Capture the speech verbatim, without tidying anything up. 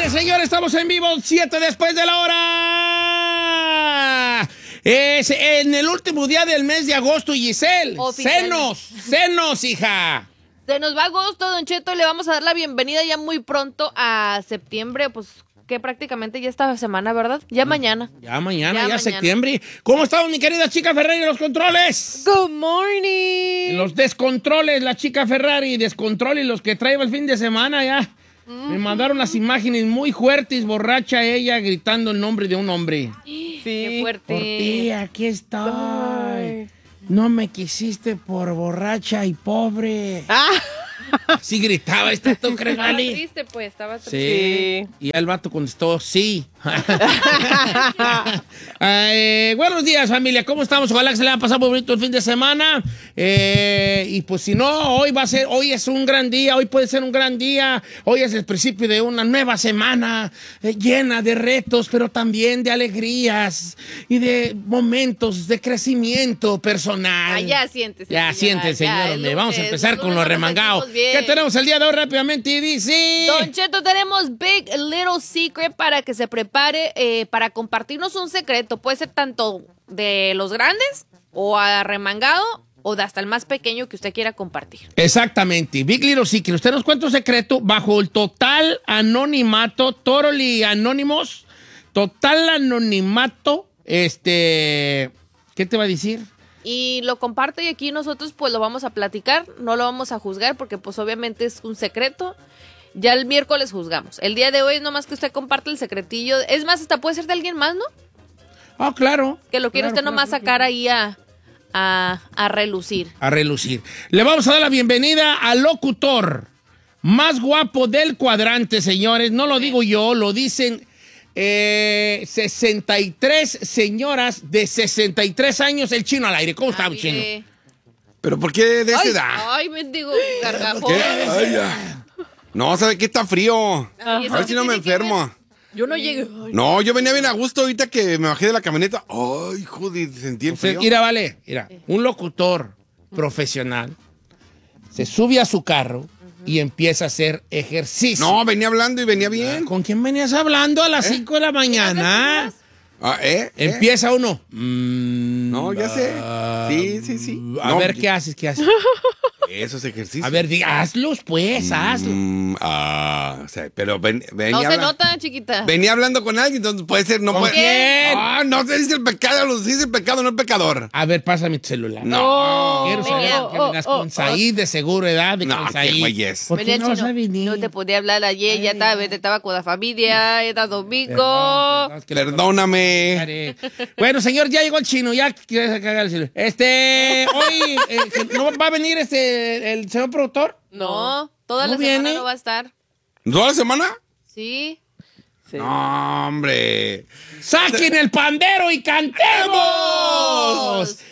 aire, señores, estamos en vivo, siete después de la hora. Es en el último día del mes de agosto, Giselle. Senos, senos, hija. Se nos va agosto, Don Cheto, le vamos a dar la bienvenida ya muy pronto a septiembre, pues que prácticamente ya esta semana, ¿verdad? Ya mañana. Ya mañana, ya, ya mañana. septiembre. ¿Cómo estamos, mi querida chica Ferrari, en los controles? Good morning. Los descontroles, la chica Ferrari, descontroles, los que trae el fin de semana ya. Me mandaron las imágenes muy fuertes, borracha ella gritando el nombre de un hombre. Sí. Qué fuerte. Por ti, aquí estoy. Ay. No me quisiste por borracha y pobre. Ah. Sí gritaba esta, ¿tú crees, Estaba Vali? triste, pues, estaba triste. Sí. Y el vato contestó, sí. eh, buenos días, familia. ¿Cómo estamos? Ojalá que se le haya pasado muy bonito el fin de semana. Eh, y pues si no, hoy va a ser, hoy es un gran día, hoy puede ser un gran día. Hoy es el principio de una nueva semana eh, llena de retos, pero también de alegrías y de momentos de crecimiento personal. Ah, ya siéntese. Ya, siéntese, ya, señor. el Me vamos a lunes, empezar el con lunes lo nos remangado. sentimos bien. ¿Qué tenemos el día de hoy rápidamente? Y dice... Don Cheto, tenemos Big Little Secret para que se prepare eh, para compartirnos un secreto. Puede ser tanto de los grandes o arremangado o de hasta el más pequeño que usted quiera compartir. Exactamente. Big Little Secret. Usted nos cuenta un secreto bajo el total anonimato, totally anónimos, total anonimato, este... ¿Qué te va a decir? Y lo comparte y aquí nosotros pues lo vamos a platicar, no lo vamos a juzgar porque pues obviamente es un secreto. Ya el miércoles juzgamos. El día de hoy es nomás que usted comparte el secretillo. Es más, hasta puede ser de alguien más, ¿no? Ah, claro. Que lo quiere claro, usted nomás claro, sacar claro. ahí a, a, a relucir. A relucir. Le vamos a dar la bienvenida al locutor más guapo del cuadrante, señores. No lo digo yo, lo dicen eh, sesenta y tres señoras de sesenta y tres años. El Chino al aire. ¿Cómo está, Ay, Chino? mire. ¿Pero por qué de esa Ay, edad? ay, mendigo gargajón. ¿Qué? Ay, ya. No, ¿sabe qué? Está frío. Ay, eso A ver si no me tiene que ver. enfermo. Yo no llegué. Ay, No, yo venía bien a gusto ahorita que me bajé de la camioneta. Ay, joder, sentí el Usted, frío. mira, vale, mira, un locutor profesional se sube a su carro y empieza a hacer ejercicio. No, venía hablando y venía bien. ¿Con quién venías hablando a las cinco de la mañana? Ah, ¿eh? ¿Eh? Empieza uno. Mm, No, ya sé. ah, Sí, sí, sí. A No, ver, yo- ¿qué haces? ¿Qué haces? Esos ejercicios. A ver, diga, hazlos, pues, hazlos. Mm, ah, o sea, pero ven- venía, no se habla- nota, chiquita. venía hablando con alguien, entonces puede ser, no ¿Con puede. quién? Ah, no se dice el pecado, lo dice el pecado, no el pecador. A ver, pásame tu celular. No. Quiero saber venía- que venías con Said, de seguro edad, de No, con qué Said. güey es. ¿Por qué Venía no el vas chino. a venir? No te podía hablar ayer, ya estaba, estaba con la familia, era domingo. Perdón, perdón, es que le- Perdóname. Bueno, señor, ya llegó el Chino, ya quiere cagar el celular. Este, hoy, eh, que ¿no va a venir este, el señor productor? No, toda ¿No la semana viene? no va a estar. ¿Toda la semana? Sí. Sí. No, hombre. ¡Saquen el pandero y cantemos!